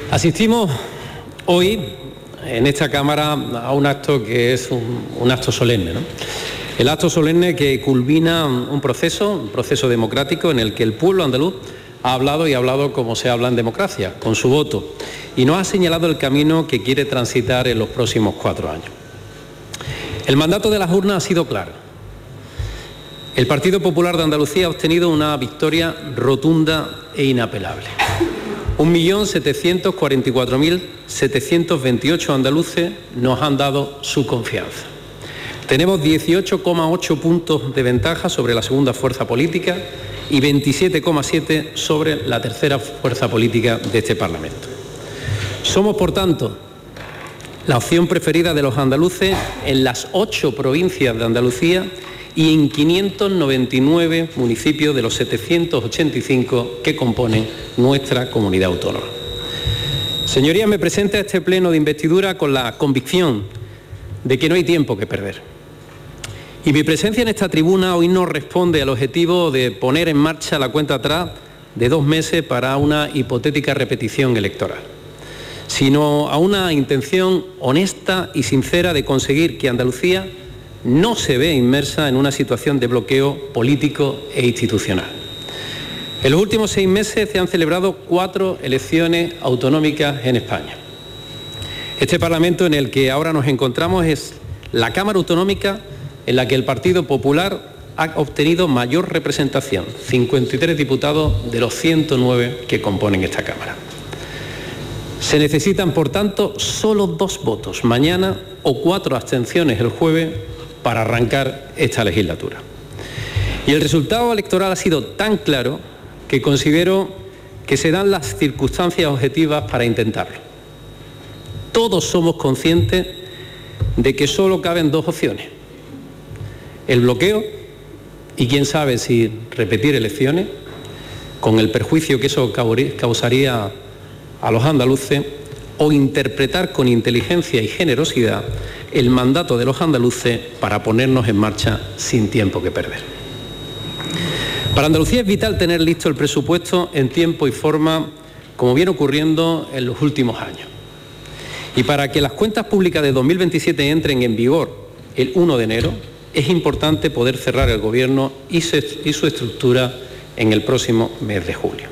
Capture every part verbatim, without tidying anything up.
Asistimos hoy en esta Cámara a un acto que es un, un acto solemne, ¿no? El acto solemne que culmina un proceso, un proceso democrático en el que el pueblo andaluz ha hablado y ha hablado como se habla en democracia, con su voto, y nos ha señalado el camino que quiere transitar en los próximos cuatro años. El mandato de las urnas ha sido claro. El Partido Popular de Andalucía ha obtenido una victoria rotunda e inapelable. un millón setecientos cuarenta y cuatro mil setecientos veintiocho andaluces nos han dado su confianza. Tenemos dieciocho coma ocho puntos de ventaja sobre la segunda fuerza política y veintisiete coma siete sobre la tercera fuerza política de este Parlamento. Somos, por tanto, la opción preferida de los andaluces en las ocho provincias de Andalucía y en quinientos noventa y nueve municipios de los setecientos ochenta y cinco que componen nuestra comunidad autónoma. Señorías, me presento a este pleno de investidura con la convicción de que no hay tiempo que perder. Y mi presencia en esta tribuna hoy no responde al objetivo de poner en marcha la cuenta atrás de dos meses para una hipotética repetición electoral, sino a una intención honesta y sincera de conseguir que Andalucía no se vea inmersa en una situación de bloqueo político e institucional. En los últimos seis meses se han celebrado cuatro elecciones autonómicas en España. Este Parlamento en el que ahora nos encontramos es la Cámara Autonómica en la que el Partido Popular ha obtenido mayor representación, cincuenta y tres diputados de los ciento nueve que componen esta Cámara. Se necesitan, por tanto, solo dos votos mañana o cuatro abstenciones el jueves para arrancar esta legislatura. Y el resultado electoral ha sido tan claro que considero que se dan las circunstancias objetivas para intentarlo. Todos somos conscientes de que solo caben dos opciones: el bloqueo y quién sabe si repetir elecciones, con el perjuicio que eso causaría a los andaluces, o interpretar con inteligencia y generosidad el mandato de los andaluces para ponernos en marcha sin tiempo que perder. Para Andalucía es vital tener listo el presupuesto en tiempo y forma, como viene ocurriendo en los últimos años. Y para que las cuentas públicas de dos mil veintisiete entren en vigor el uno de enero, es importante poder cerrar el Gobierno y su estructura en el próximo mes de julio.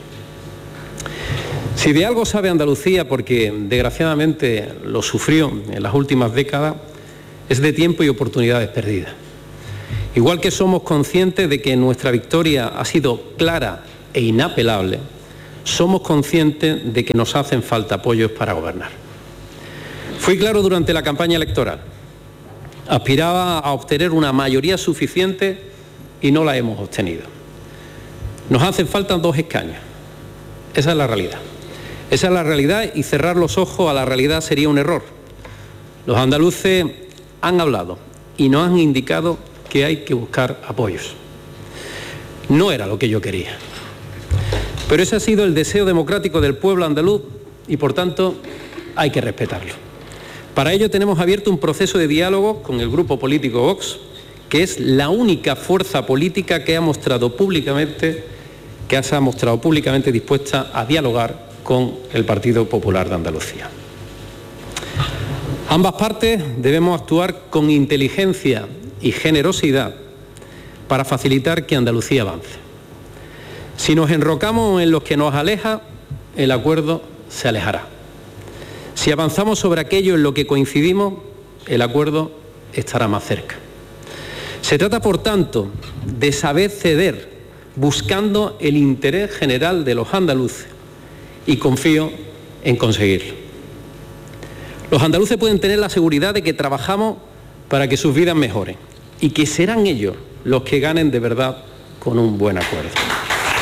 Si de algo sabe Andalucía, porque desgraciadamente lo sufrió en las últimas décadas, es de tiempo y oportunidades perdidas. Igual que somos conscientes de que nuestra victoria ha sido clara e inapelable, somos conscientes de que nos hacen falta apoyos para gobernar. Fui claro durante la campaña electoral. Aspiraba a obtener una mayoría suficiente y no la hemos obtenido. Nos hacen falta dos escaños. Esa es la realidad. Esa es la realidad y cerrar los ojos a la realidad sería un error. Los andaluces han hablado y nos han indicado que hay que buscar apoyos. No era lo que yo quería. Pero ese ha sido el deseo democrático del pueblo andaluz y, por tanto, hay que respetarlo. Para ello tenemos abierto un proceso de diálogo con el grupo político Vox, que es la única fuerza política que ha mostrado públicamente, que se ha mostrado públicamente dispuesta a dialogar con el Partido Popular de Andalucía. Ambas partes debemos actuar con inteligencia y generosidad para facilitar que Andalucía avance. Si nos enrocamos en lo que nos aleja, el acuerdo se alejará. Si avanzamos sobre aquello en lo que coincidimos, el acuerdo estará más cerca. Se trata, por tanto, de saber ceder, buscando el interés general de los andaluces, y confío en conseguirlo. Los andaluces pueden tener la seguridad de que trabajamos para que sus vidas mejoren y que serán ellos los que ganen de verdad con un buen acuerdo.